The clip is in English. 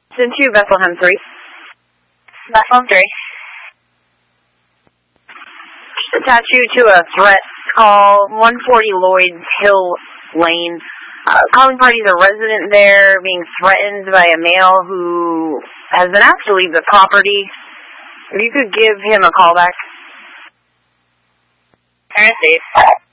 Into Bethlehem 3. Bethlehem 3. Attach you to a threat call, 140 Lloyds Hill Lane. Calling parties a resident there being threatened by a male who has been asked to leave the property. If you could give him a call back. I received.